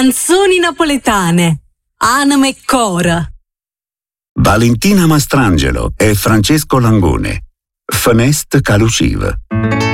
Canzoni napoletane. Anima e cora. Valentina Mastrangelo e Francesco Langone. Fenest Caluciv.